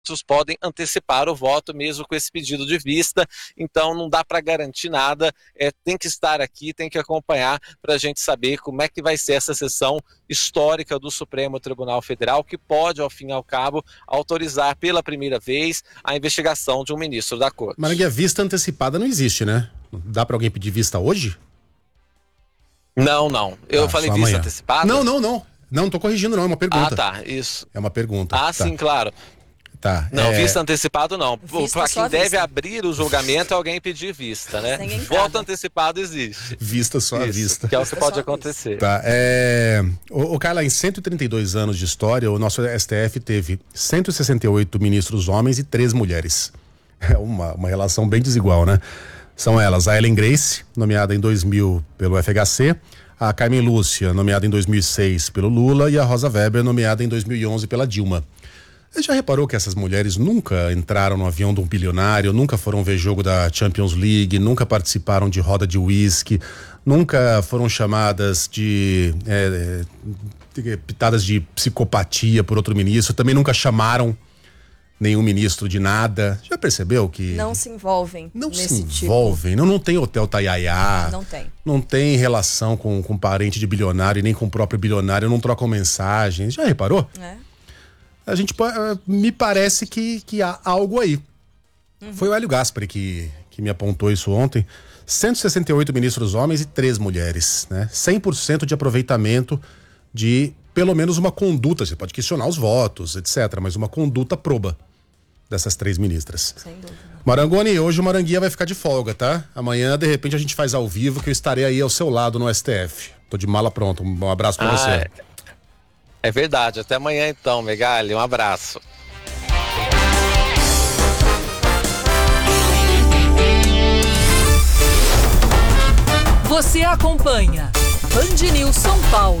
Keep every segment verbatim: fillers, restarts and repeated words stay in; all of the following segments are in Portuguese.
podem antecipar o voto mesmo com esse pedido de vista, então não dá para garantir nada, é, tem que estar aqui, tem que acompanhar para a gente saber como é que vai ser essa sessão histórica do Supremo Tribunal Federal, que pode, ao fim e ao cabo, autorizar pela primeira vez a investigação de um ministro da Corte. Maranguia, vista antecipada não existe, né? Dá para alguém pedir vista hoje? Não, não. Eu ah, falei vista amanhã. Antecipada? Não, não, não. Não, não tô corrigindo não, é uma pergunta. Ah, tá, isso. É uma pergunta. Ah, tá. sim, claro. Tá, não, é... vista antecipado não. Para quem deve vista. abrir o julgamento é alguém pedir vista, né? Voto antecipado existe. Vista só a Isso, vista. Que é o que pode acontecer. Tá, é... O, o Carla, em cento e trinta e dois anos de história, o nosso S T F teve cento e sessenta e oito ministros homens e três mulheres. É uma, uma relação bem desigual, né? São elas a Ellen Grace, nomeada em dois mil pelo F H C, a Carmen Lúcia, nomeada em dois mil e seis pelo Lula, e a Rosa Weber, nomeada em dois mil e onze pela Dilma. Você já reparou que essas mulheres nunca entraram no avião de um bilionário, nunca foram ver jogo da Champions League, nunca participaram de roda de uísque, nunca foram chamadas de é, de pitadas de psicopatia por outro ministro, também nunca chamaram nenhum ministro de nada. Já percebeu que... Não se envolvem Não nesse se envolvem, tipo. não, não tem hotel Taiaiá. Não tem. Não tem relação com, com parente de bilionário e nem com o próprio bilionário, não trocam mensagens. Já reparou? É. A gente, me parece que, que há algo aí. Uhum. Foi o Hélio Gaspari que, que me apontou isso ontem. cento e sessenta e oito ministros homens e três mulheres, né? cem por cento de aproveitamento de pelo menos uma conduta. Você pode questionar os votos, etcétera, mas uma conduta proba dessas três ministras. Sem dúvida. Marangoni, hoje o Maranguia vai ficar de folga, tá? Amanhã, de repente, a gente faz ao vivo, que eu estarei aí ao seu lado no S T F. Tô de mala pronta. Um abraço pra ah, você. É. É verdade. Até amanhã então, Megali. Um abraço. Você acompanha Band News São Paulo.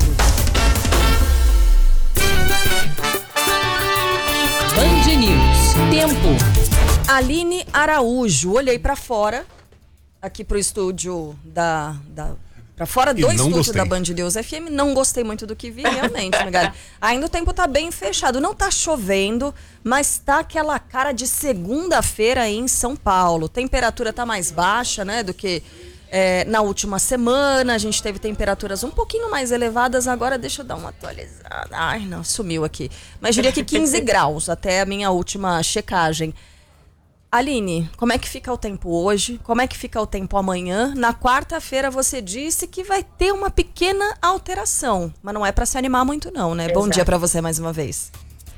Band News. Tempo. Aline Araújo. Olhei pra fora, aqui pro estúdio da... da... Pra fora do estúdio gostei. Da Band News F M, não gostei muito do que vi, realmente, Megali. Ainda o tempo tá bem fechado, não tá chovendo, mas tá aquela cara de segunda-feira aí em São Paulo. Temperatura tá mais baixa, né, do que é, na última semana. A gente teve temperaturas um pouquinho mais elevadas, agora deixa eu dar uma atualizada. Ai, não, sumiu aqui. Mas diria que quinze graus, até a minha última checagem. Aline, como é que fica o tempo hoje? Como é que fica o tempo amanhã? Na quarta-feira você disse que vai ter uma pequena alteração, mas não é para se animar muito não, né? Exato. Bom dia para você mais uma vez.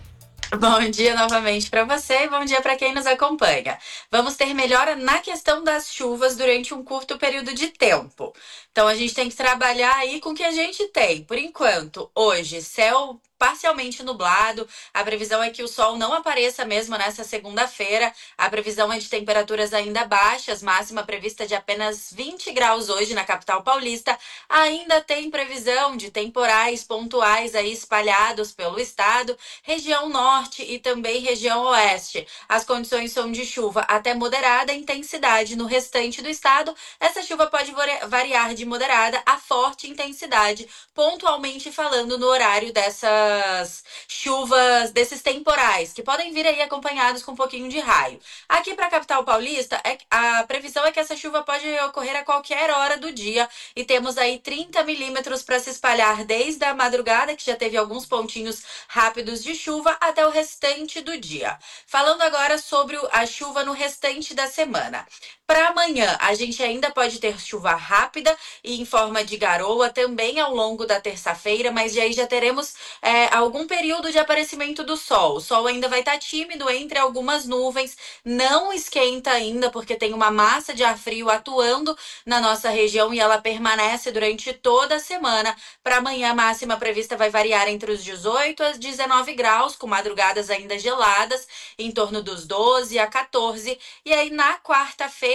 Bom dia novamente para você e bom dia para quem nos acompanha. Vamos ter melhora na questão das chuvas durante um curto período de tempo. Então a gente tem que trabalhar aí com o que a gente tem. Por enquanto, hoje, céu parcialmente nublado, a previsão é que o sol não apareça mesmo nessa segunda-feira, a previsão é de temperaturas ainda baixas, máxima prevista de apenas vinte graus hoje na capital paulista, ainda tem previsão de temporais pontuais aí espalhados pelo estado, região norte e também região oeste. As condições são de chuva até moderada intensidade no restante do estado, essa chuva pode variar de moderada a forte intensidade, pontualmente falando no horário dessa chuvas, desses temporais, que podem vir aí acompanhados com um pouquinho de raio. Aqui para a capital paulista, é, a previsão é que essa chuva pode ocorrer a qualquer hora do dia e temos aí trinta milímetros para se espalhar desde a madrugada, que já teve alguns pontinhos rápidos de chuva, até o restante do dia. Falando agora sobre a chuva no restante da semana. Para amanhã, a gente ainda pode ter chuva rápida e em forma de garoa também ao longo da terça-feira, mas aí já teremos é, algum período de aparecimento do sol. O sol ainda vai estar tímido entre algumas nuvens, não esquenta ainda porque tem uma massa de ar frio atuando na nossa região e ela permanece durante toda a semana. Para amanhã, a máxima prevista vai variar entre os dezoito a dezenove graus, com madrugadas ainda geladas, em torno dos doze a quatorze. E aí, na quarta-feira,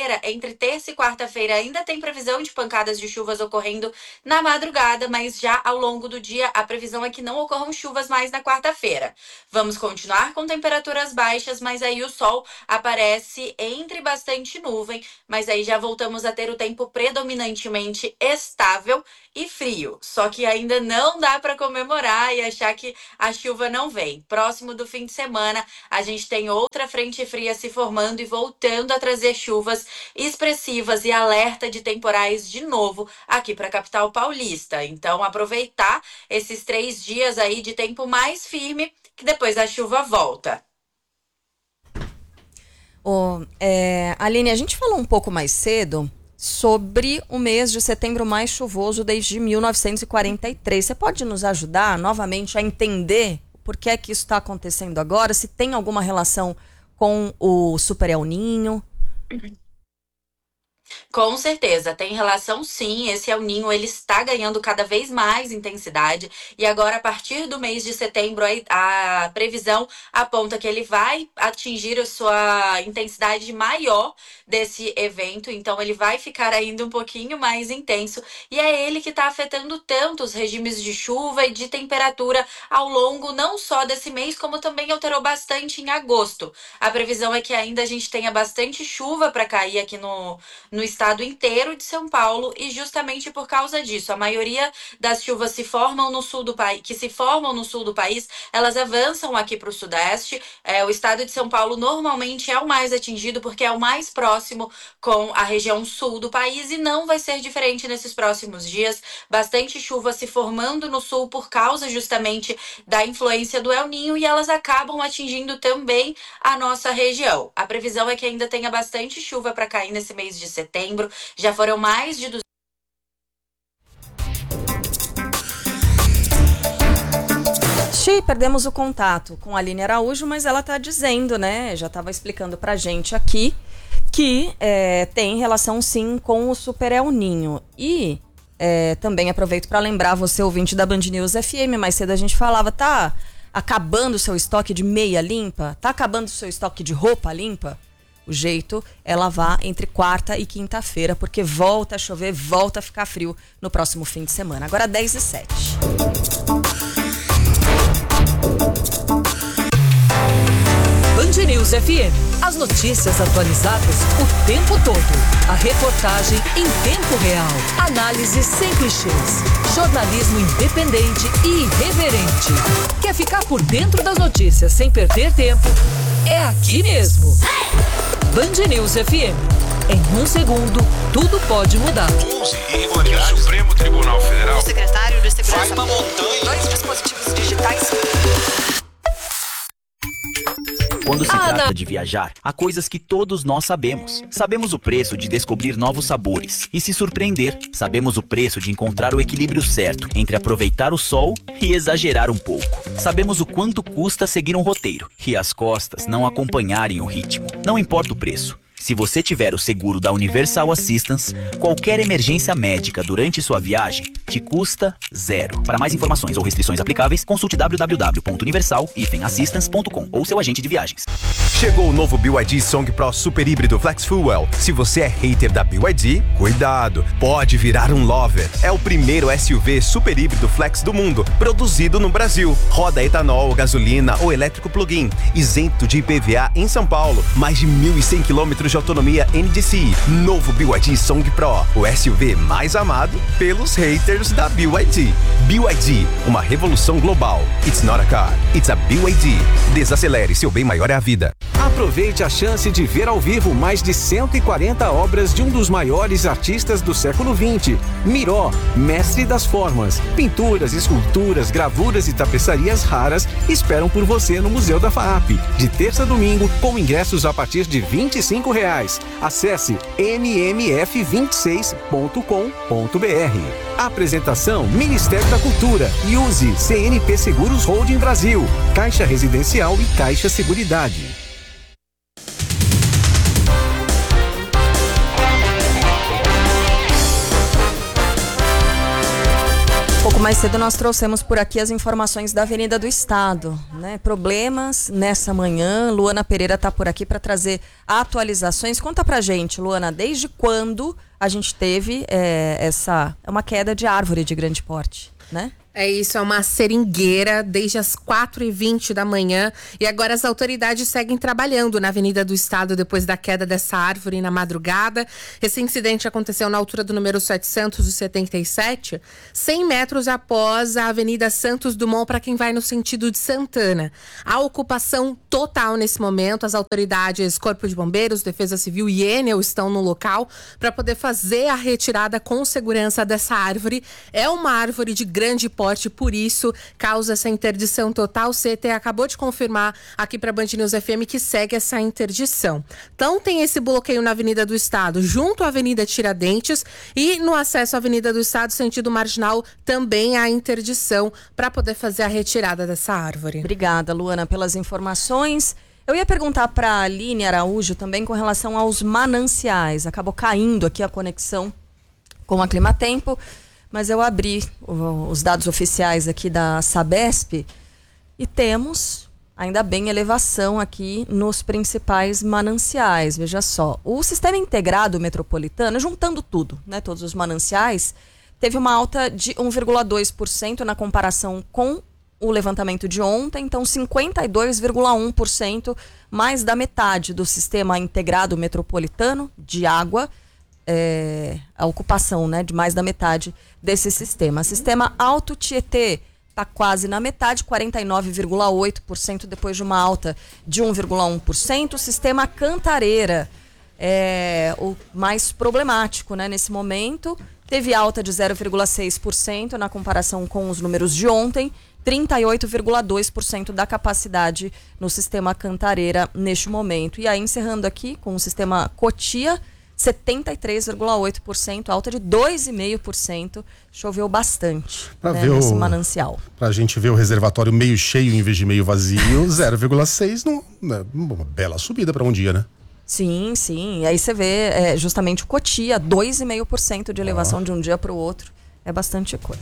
quarta-feira, entre terça e quarta-feira, ainda tem previsão de pancadas de chuvas ocorrendo na madrugada, mas já ao longo do dia a previsão é que não ocorram chuvas mais na quarta-feira. Vamos continuar com temperaturas baixas, mas aí o sol aparece entre bastante nuvem, mas aí já voltamos a ter o tempo predominantemente estável e frio. Só que ainda não dá para comemorar e achar que a chuva não vem. Próximo do fim de semana, a gente tem outra frente fria se formando e voltando a trazer chuvas expressivas e alerta de temporais de novo aqui para a capital paulista. Então, aproveitar esses três dias aí de tempo mais firme, que depois a chuva volta. Oh, é, Aline, a gente falou um pouco mais cedo sobre o mês de setembro mais chuvoso desde mil novecentos e quarenta e três. Você pode nos ajudar novamente a entender por que é que isso está acontecendo agora? Se tem alguma relação com o Super El Niño? Com certeza, tem relação sim. Esse El Niño, ele está ganhando cada vez mais intensidade e agora a partir do mês de setembro a, a previsão aponta que ele vai atingir a sua intensidade maior desse evento, então ele vai ficar ainda um pouquinho mais intenso e é ele que está afetando tanto os regimes de chuva e de temperatura ao longo não só desse mês, como também alterou bastante em agosto. A previsão é que ainda a gente tenha bastante chuva para cair aqui no, no estado inteiro de São Paulo e justamente por causa disso, a maioria das chuvas se formam no sul do país, que se formam no sul do país, elas avançam aqui para o sudeste. É, o estado de São Paulo normalmente é o mais atingido porque é o mais próximo com a região sul do país e não vai ser diferente nesses próximos dias. Bastante chuva se formando no sul por causa justamente da influência do El Niño e elas acabam atingindo também a nossa região. A previsão é que ainda tenha bastante chuva para cair nesse mês de setembro. Já foram mais de duzentos. Xi, perdemos o contato com a Aline Araújo, mas ela está dizendo, né? Já estava explicando para a gente aqui que é, tem relação sim com o Super El Niño. E é, também aproveito para lembrar você, ouvinte da Band News F M, mais cedo a gente falava, tá acabando o seu estoque de meia limpa? Tá acabando o seu estoque de roupa limpa? O jeito é lavar entre quarta e quinta-feira, porque volta a chover, volta a ficar frio no próximo fim de semana. Agora dez e sete. Band News F M. As notícias atualizadas o tempo todo. A reportagem em tempo real. Análise sem clichês. Jornalismo independente e irreverente. Quer ficar por dentro das notícias sem perder tempo? É aqui mesmo. Band News F M. Em um segundo, tudo pode mudar. onze irregularidades. O Supremo Tribunal Federal. O secretário de Segurança. Faz uma montanha. Dois dispositivos digitais. Quando se Ah, trata não. de viajar, há coisas que todos nós sabemos. Sabemos o preço de descobrir novos sabores e se surpreender. Sabemos o preço de encontrar o equilíbrio certo entre aproveitar o sol e exagerar um pouco. Sabemos o quanto custa seguir um roteiro e as costas não acompanharem o ritmo. Não importa o preço. Se você tiver o seguro da Universal Assistance, qualquer emergência médica durante sua viagem te custa zero. Para mais informações ou restrições aplicáveis, consulte w w w ponto universal assistance ponto com ou seu agente de viagens. Chegou o novo B Y D Song Pro Super Híbrido Flex Fuel. Se você é hater da B Y D, cuidado, pode virar um lover. É o primeiro S U V super híbrido flex do mundo, produzido no Brasil. Roda etanol, gasolina ou elétrico plug-in, isento de I P V A em São Paulo. Mais de mil e cem quilômetros de autonomia N D C I. Novo B Y D Song Pro, o S U V mais amado pelos haters da B Y D. B Y D, uma revolução global. It's not a car, it's a B Y D. Desacelere, seu bem maior é a vida. Aproveite a chance de ver ao vivo mais de cento e quarenta obras de um dos maiores artistas do século vinte, Miró, mestre das formas. Pinturas, esculturas, gravuras e tapeçarias raras esperam por você no Museu da FAAP, de terça a domingo, com ingressos a partir de vinte e cinco reais. Acesse m m f vinte e seis ponto com ponto b r. Apresentação Ministério da Cultura e use C N P Seguros Holding Brasil, Caixa Residencial e Caixa Seguridade. Pouco pouco mais cedo nós trouxemos por aqui as informações da Avenida do Estado, né? Problemas nessa manhã. Luana Pereira está por aqui para trazer atualizações. Conta pra gente, Luana, desde quando a gente teve é, essa uma queda de árvore de grande porte, né? É isso, é uma seringueira desde as quatro e vinte da manhã e agora as autoridades seguem trabalhando na Avenida do Estado depois da queda dessa árvore na madrugada. Esse incidente aconteceu na altura do número setecentos e setenta e sete, cem metros após a Avenida Santos Dumont para quem vai no sentido de Santana. A ocupação total nesse momento, as autoridades, Corpo de Bombeiros, Defesa Civil e Enel estão no local para poder fazer a retirada com segurança dessa árvore. É uma árvore de grande porte, por isso causa essa interdição total. O C T acabou de confirmar aqui para a Band News F M que segue essa interdição. Então tem esse bloqueio na Avenida do Estado, junto à Avenida Tiradentes, e no acesso à Avenida do Estado, sentido marginal, também há interdição para poder fazer a retirada dessa árvore. Obrigada, Luana, pelas informações. Eu ia perguntar para a Aline Araújo também com relação aos mananciais. Acabou caindo aqui a conexão com a Climatempo, mas eu abri os dados oficiais aqui da Sabesp e temos, ainda bem, elevação aqui nos principais mananciais. Veja só, o Sistema Integrado Metropolitano, juntando tudo, né, todos os mananciais, teve uma alta de um vírgula dois por cento na comparação com o levantamento de ontem, então cinquenta e dois vírgula um por cento, mais da metade do Sistema Integrado Metropolitano de água, É, a ocupação, né, de mais da metade desse sistema. Sistema Alto Tietê está quase na metade, quarenta e nove vírgula oito por cento, depois de uma alta de um vírgula um por cento. Sistema Cantareira é o mais problemático, né, nesse momento. Teve alta de zero vírgula seis por cento na comparação com os números de ontem. trinta e oito vírgula dois por cento da capacidade no Sistema Cantareira neste momento. E aí, encerrando aqui com o Sistema Cotia, setenta e três vírgula oito por cento, alta de dois vírgula cinco por cento. Choveu bastante, né, nesse o, manancial. Pra gente ver o reservatório meio cheio em vez de meio vazio, zero vírgula seis, não, uma bela subida para um dia, né? Sim, sim. E aí você vê é, justamente o Cotia, dois vírgula cinco por cento de elevação ah. de um dia para o outro. É bastante coisa.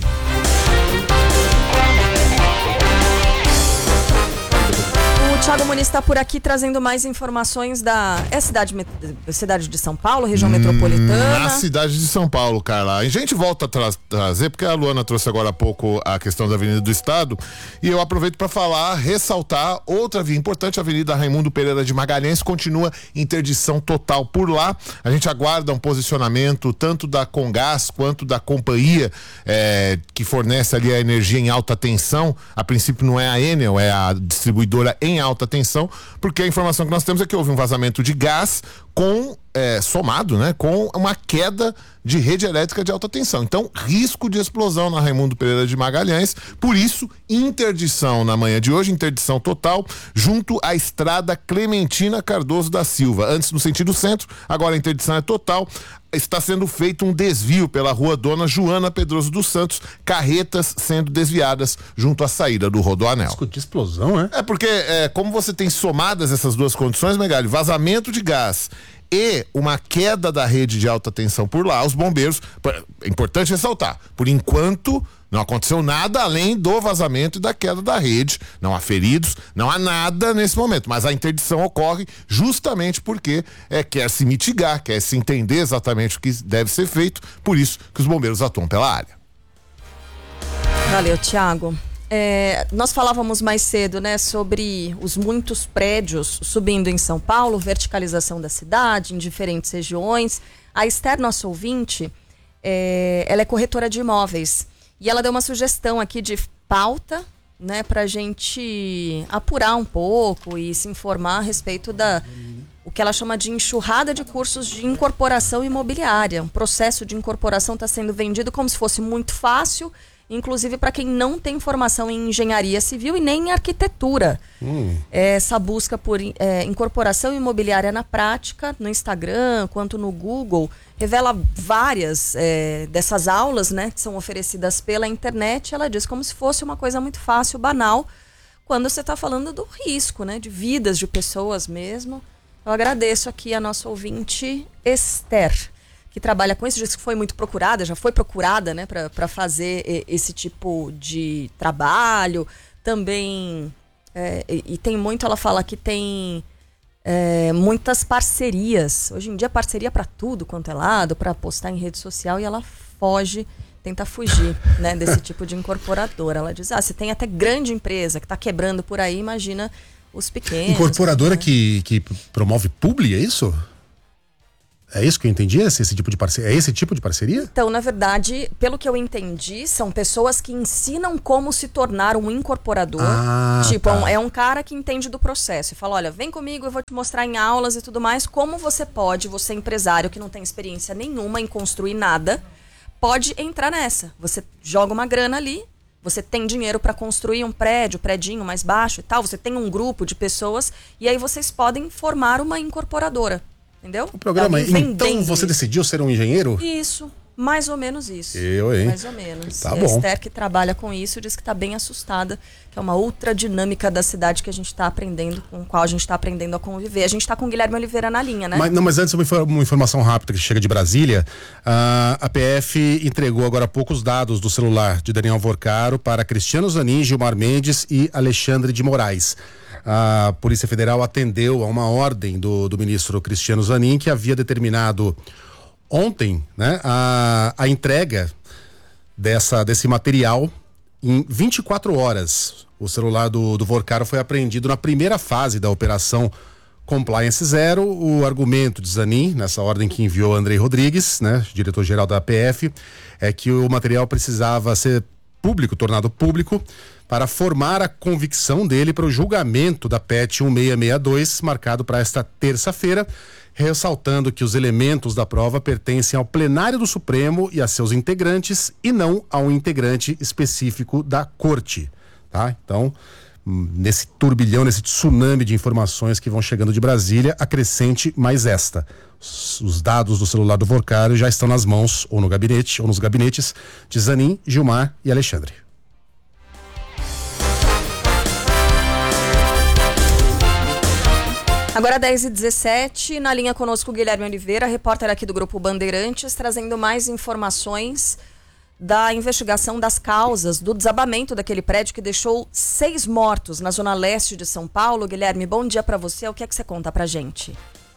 O Thiago Muniz está por aqui trazendo mais informações da é cidade, cidade de São Paulo, região hum, metropolitana. Na cidade de São Paulo, Carla. A gente volta a tra- trazer, porque a Luana trouxe agora há pouco a questão da Avenida do Estado, e eu aproveito para falar, ressaltar outra via importante, a Avenida Raimundo Pereira de Magalhães, continua interdição total por lá. A gente aguarda um posicionamento tanto da Comgás quanto da companhia é, que fornece ali a energia em alta tensão. A princípio não é a Enel, é a distribuidora em alta tensão, porque a informação que nós temos é que houve um vazamento de gás com é, somado, né, com uma queda de rede elétrica de alta tensão. Então, risco de explosão na Raimundo Pereira de Magalhães, por isso, interdição na manhã de hoje, interdição total, junto à estrada Clementina Cardoso da Silva. Antes no sentido centro, agora a interdição é total. Está sendo feito um desvio pela rua Dona Joana Pedroso dos Santos, carretas sendo desviadas junto à saída do Rodoanel. Risco de explosão, é? É porque, é, como você tem somadas essas duas condições, Megali, vazamento de gás e uma queda da rede de alta tensão por lá, os bombeiros, é importante ressaltar, por enquanto não aconteceu nada além do vazamento e da queda da rede, não há feridos, não há nada nesse momento, mas a interdição ocorre justamente porque é, quer se mitigar, quer se entender exatamente o que deve ser feito, por isso que os bombeiros atuam pela área. Valeu, Thiago. É, nós falávamos mais cedo, né, sobre os muitos prédios subindo em São Paulo, verticalização da cidade em diferentes regiões. A Esther, nossa ouvinte, é, ela é corretora de imóveis e ela deu uma sugestão aqui de pauta, né, para a gente apurar um pouco e se informar a respeito da o que ela chama de enxurrada de cursos de incorporação imobiliária. Um processo de incorporação está sendo vendido como se fosse muito fácil, inclusive para quem não tem formação em engenharia civil e nem em arquitetura. Hum. Essa busca por é, incorporação imobiliária na prática, no Instagram, quanto no Google, revela várias é, dessas aulas, né, que são oferecidas pela internet. Ela diz como se fosse uma coisa muito fácil, banal, quando você está falando do risco, né, de vidas de pessoas mesmo. Eu agradeço aqui a nossa ouvinte Esther, que trabalha com isso, diz que foi muito procurada, já foi procurada, né, para fazer esse tipo de trabalho. Também, é, e, e tem muito, ela fala que tem é, muitas parcerias. Hoje em dia, parceria para tudo quanto é lado, para postar em rede social, e ela foge, tenta fugir, né, desse tipo de incorporadora. Ela diz, ah, se tem até grande empresa que está quebrando por aí, imagina os pequenos. Incorporadora né? que, que promove publi, é isso? É isso que eu entendi? Esse, esse tipo de parceria? É esse tipo de parceria? Então, na verdade, pelo que eu entendi, são pessoas que ensinam como se tornar um incorporador. Ah, tipo, tá. é um cara que entende do processo e fala, olha, vem comigo, eu vou te mostrar em aulas e tudo mais como você pode, você empresário que não tem experiência nenhuma em construir nada, pode entrar nessa. Você joga uma grana ali, você tem dinheiro para construir um prédio, predinho mais baixo e tal, você tem um grupo de pessoas e aí vocês podem formar uma incorporadora. Entendeu? O programa, então você decidiu ser um engenheiro? Isso, mais ou menos isso. Eu, hein? Mais ou menos. Tá e bom. a Esther, que trabalha com isso, diz que está bem assustada, que é uma outra dinâmica da cidade que a gente está aprendendo, com a qual a gente está aprendendo a conviver. A gente está com o Guilherme Oliveira na linha, né? Mas, não, mas antes, uma informação rápida que chega de Brasília. A P F entregou agora há pouco os dados do celular de Daniel Vorcaro para Cristiano Zanin, Gilmar Mendes e Alexandre de Moraes. A Polícia Federal atendeu a uma ordem do, do ministro Cristiano Zanin, que havia determinado ontem, né, a, a entrega dessa, desse material em vinte e quatro horas. O celular do, do Vorcaro foi apreendido na primeira fase da operação Compliance Zero. O argumento de Zanin, nessa ordem que enviou Andrei Rodrigues, né, diretor-geral da P F, é que o material precisava ser público, tornado público, para formar a convicção dele para o julgamento da P E T mil seiscentos e sessenta e dois, marcado para esta terça-feira, ressaltando que os elementos da prova pertencem ao plenário do Supremo e a seus integrantes e não a um integrante específico da Corte. Tá? Então, nesse turbilhão, nesse tsunami de informações que vão chegando de Brasília, acrescente mais esta. Os dados do celular do Vorcaro já estão nas mãos, ou no gabinete, ou nos gabinetes de Zanin, Gilmar e Alexandre. Agora dez e dezessete, na linha conosco o Guilherme Oliveira, repórter aqui do Grupo Bandeirantes, trazendo mais informações da investigação das causas do desabamento daquele prédio que deixou seis mortos na zona leste de São Paulo. Guilherme, bom dia para você. O que é que você conta pra gente?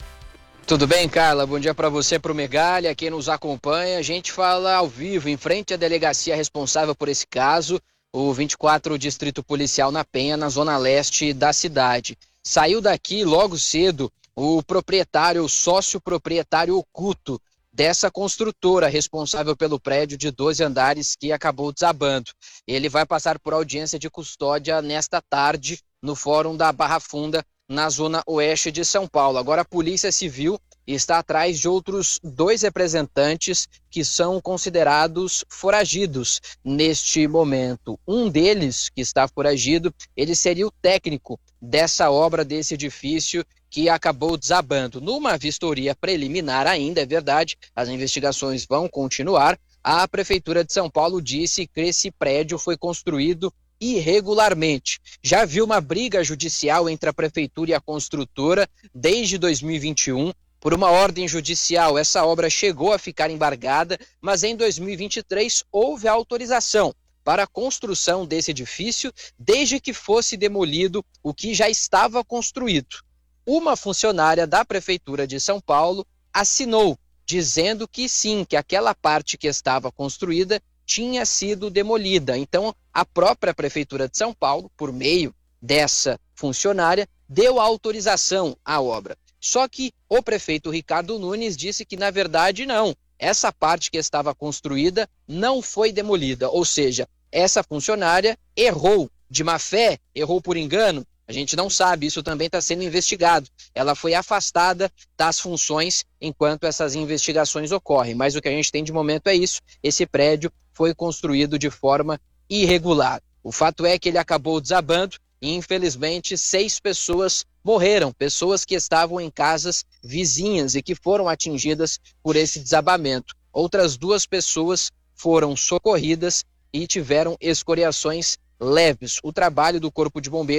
Tudo bem, Carla? Bom dia para você, pro Megalha, quem nos acompanha. A gente fala ao vivo, em frente à delegacia responsável por esse caso, o vinte e quatro Distrito Policial na Penha, na zona leste da cidade. Saiu daqui logo cedo o proprietário, o sócio proprietário oculto dessa construtora responsável pelo prédio de doze andares que acabou desabando. Ele vai passar por audiência de custódia nesta tarde no Fórum da Barra Funda, na zona oeste de São Paulo. Agora a Polícia Civil está atrás de outros dois representantes que são considerados foragidos neste momento. Um deles, que está foragido, ele seria o técnico dessa obra, desse edifício que acabou desabando. Numa vistoria preliminar ainda, é verdade, as investigações vão continuar. A Prefeitura de São Paulo disse que esse prédio foi construído irregularmente. Já havia uma briga judicial entre a Prefeitura e a construtora desde dois mil e vinte e um. Por uma ordem judicial, essa obra chegou a ficar embargada, mas em dois mil e vinte e três houve a autorização para a construção desse edifício, desde que fosse demolido o que já estava construído. Uma funcionária da Prefeitura de São Paulo assinou, dizendo que sim, que aquela parte que estava construída tinha sido demolida. Então, a própria Prefeitura de São Paulo, por meio dessa funcionária, deu autorização à obra. Só que o prefeito Ricardo Nunes disse que, na verdade, não. Essa parte que estava construída não foi demolida. Ou seja, essa funcionária errou de má fé, errou por engano. A gente não sabe, isso também está sendo investigado. Ela foi afastada das funções enquanto essas investigações ocorrem. Mas o que a gente tem de momento é isso. Esse prédio foi construído de forma irregular. O fato é que ele acabou desabando e, infelizmente, seis pessoas morreram, pessoas que estavam em casas vizinhas e que foram atingidas por esse desabamento. Outras duas pessoas foram socorridas e tiveram escoriações leves. O trabalho do Corpo de Bombeiros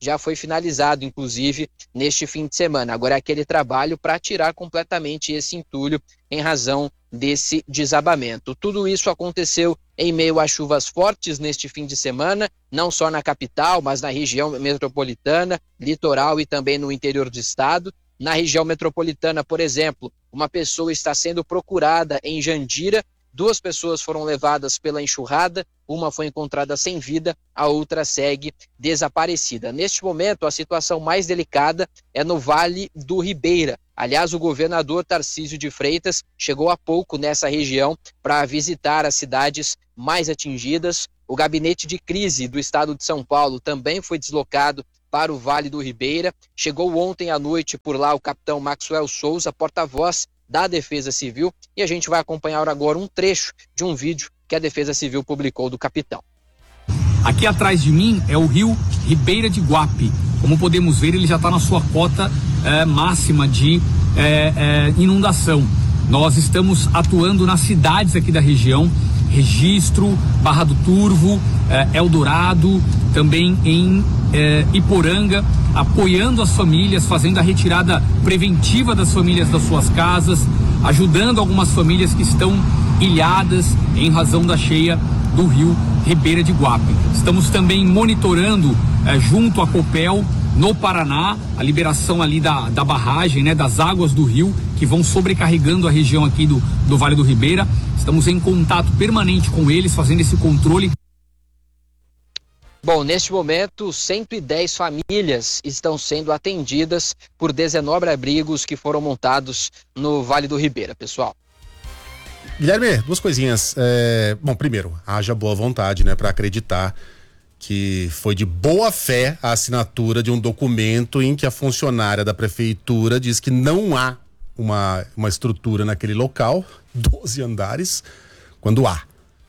já foi finalizado, inclusive, neste fim de semana. Agora é aquele trabalho para tirar completamente esse entulho em razão desse desabamento. Tudo isso aconteceu em meio a chuvas fortes neste fim de semana, não só na capital, mas na região metropolitana, litoral e também no interior do estado. Na região metropolitana, por exemplo, uma pessoa está sendo procurada em Jandira. Duas pessoas foram levadas pela enxurrada, uma foi encontrada sem vida, a outra segue desaparecida. Neste momento, a situação mais delicada é no Vale do Ribeira. Aliás, o governador Tarcísio de Freitas chegou há pouco nessa região para visitar as cidades mais atingidas. O gabinete de crise do estado de São Paulo também foi deslocado para o Vale do Ribeira. Chegou ontem à noite por lá o capitão Maxwell Souza, porta-voz da Defesa Civil, e a gente vai acompanhar agora um trecho de um vídeo que a Defesa Civil publicou do capitão. Aqui atrás de mim é o rio Ribeira de Guape. Como podemos ver, ele já está na sua cota é, máxima de é, é, inundação. Nós estamos atuando nas cidades aqui da região, Registro, Barra do Turvo, é, Eldorado, também em é, Iporanga, apoiando as famílias, fazendo a retirada preventiva das famílias das suas casas, ajudando algumas famílias que estão ilhadas em razão da cheia do rio Ribeira de Guape. Estamos também monitorando é, junto à Copel, no Paraná, a liberação ali da, da barragem, né, das águas do rio, que vão sobrecarregando a região aqui do, do Vale do Ribeira. Estamos em contato permanente com eles, fazendo esse controle. Bom, neste momento, cento e dez famílias estão sendo atendidas por dezenove abrigos que foram montados no Vale do Ribeira, pessoal. Guilherme, duas coisinhas. É, bom, primeiro, haja boa vontade, né, para acreditar que foi de boa fé a assinatura de um documento em que a funcionária da prefeitura diz que não há uma, uma estrutura naquele local, doze andares, quando há.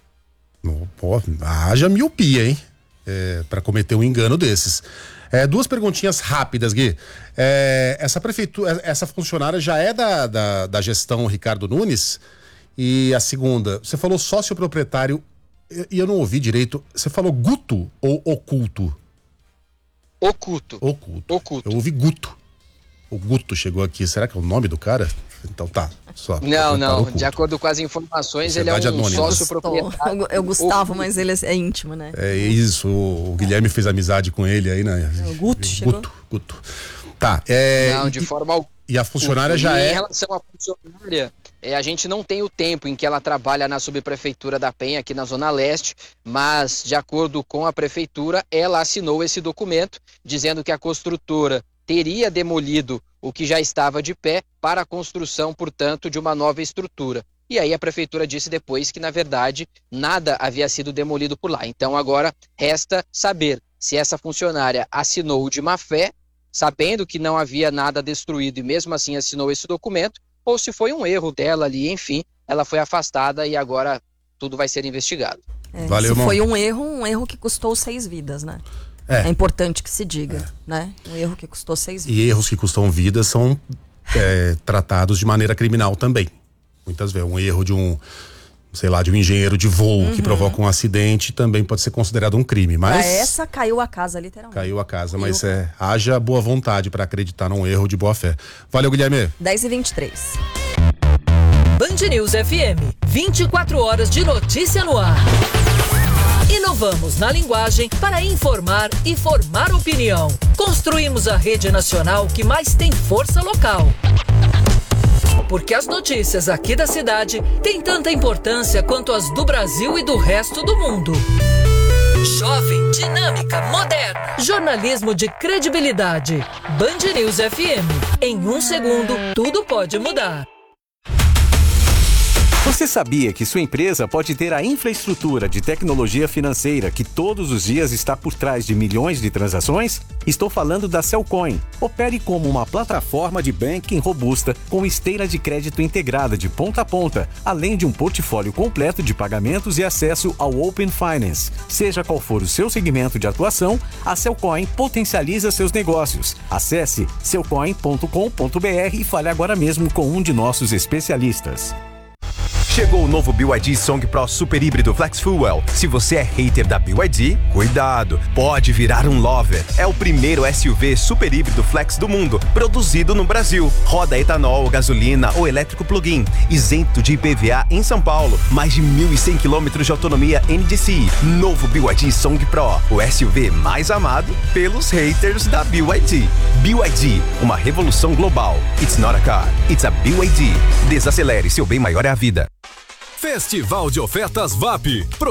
Pô, haja miopia, hein? É, para cometer um engano desses. É, duas perguntinhas rápidas, Gui. É, essa prefeitura, essa funcionária já é da, da, da gestão Ricardo Nunes? E a segunda, você falou sócio proprietário e eu não ouvi direito. Você falou Guto ou Oculto? Oculto. Oculto. Oculto. Eu ouvi Guto. O Guto chegou aqui. Será que é o nome do cara? Então tá. Só não, não. De acordo com as informações, ele é um anônima. Sócio proprietário. É o Gustavo, mas ele é íntimo, né? É isso. O Guilherme fez amizade com ele aí, né? O Guto chegou. Guto, Guto. Tá. É, não, de e, forma alguma. E a funcionária já é... Em relação à funcionária, é, a gente não tem o tempo em que ela trabalha na subprefeitura da Penha, aqui na Zona Leste, mas, de acordo com a prefeitura, ela assinou esse documento, dizendo que a construtora teria demolido o que já estava de pé para a construção, portanto, de uma nova estrutura. E aí a prefeitura disse depois que, na verdade, nada havia sido demolido por lá. Então, agora, resta saber se essa funcionária assinou de má fé, sabendo que não havia nada destruído e mesmo assim assinou esse documento, ou se foi um erro dela ali, enfim, ela foi afastada e agora tudo vai ser investigado. É, Valeu, se irmão. Foi um erro, um erro que custou seis vidas, né? É, é importante que se diga, é. né? Um erro que custou seis vidas. E erros que custam vidas são é, tratados de maneira criminal também. Muitas vezes, um erro de um, sei lá, de um engenheiro de voo uhum. que provoca um acidente também pode ser considerado um crime, mas... Pra essa caiu a casa, literalmente. Caiu a casa, caiu. Mas é, haja boa vontade para acreditar num erro de boa fé. Valeu, Guilherme. dez e vinte e três. Band News F M, vinte e quatro horas de notícia no ar. Inovamos na linguagem para informar e formar opinião. Construímos a rede nacional que mais tem força local. Porque as notícias aqui da cidade têm tanta importância quanto as do Brasil e do resto do mundo. Jovem, dinâmica, moderna. Jornalismo de credibilidade. Band News F M. Em um segundo, tudo pode mudar. Você sabia que sua empresa pode ter a infraestrutura de tecnologia financeira que todos os dias está por trás de milhões de transações? Estou falando da Cellcoin. Opere como uma plataforma de banking robusta com esteira de crédito integrada de ponta a ponta, além de um portfólio completo de pagamentos e acesso ao Open Finance. Seja qual for o seu segmento de atuação, a Cellcoin potencializa seus negócios. Acesse cellcoin ponto com ponto br e fale agora mesmo com um de nossos especialistas. Chegou o novo B Y D Song Pro Super Híbrido Flex Fuel. Se você é hater da B Y D, cuidado, pode virar um lover. É o primeiro S U V super híbrido flex do mundo, produzido no Brasil. Roda etanol, gasolina ou elétrico plug-in, isento de I P V A em São Paulo. Mais de mil e cem quilômetros de autonomia N D C I. Novo B Y D Song Pro, o S U V mais amado pelos haters da B Y D. B Y D, uma revolução global. It's not a car, it's a B Y D. Desacelere, seu bem maior é a vida. Festival de Ofertas V A P.